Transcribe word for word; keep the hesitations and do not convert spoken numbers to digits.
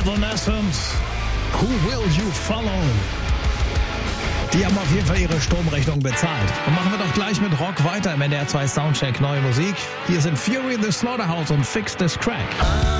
Evanescence, Who Will You Follow? Die haben auf jeden Fall ihre Stromrechnung bezahlt. Und machen wir doch gleich mit Rock weiter im N D R zwei Soundcheck Neue Musik. Hier sind Fury in the Slaughterhouse und Fix This Crack.